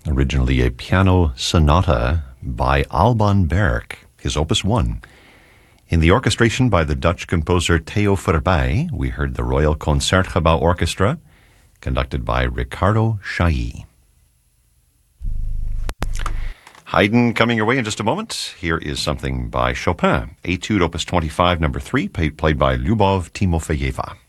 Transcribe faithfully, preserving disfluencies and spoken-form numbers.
originally a piano sonata by Alban Berg, his Opus one. In the orchestration by the Dutch composer Theo Verbeij, we heard the Royal Concertgebouw Orchestra, conducted by Ricardo Chailly. Haydn coming your way in just a moment. Here is something by Chopin, Etude Opus twenty-five, number three, played by Lyubov Timofeyeva.